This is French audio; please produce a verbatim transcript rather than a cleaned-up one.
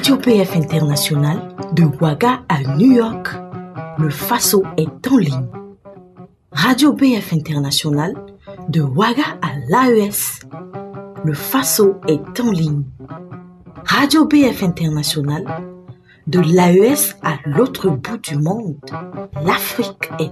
Radio B F International, de Ouaga à New York, le Faso est en ligne. Radio B F International, de Ouaga à l'A E S, le Faso est en ligne. Radio B F International, de l'A E S à l'autre bout du monde, l'Afrique est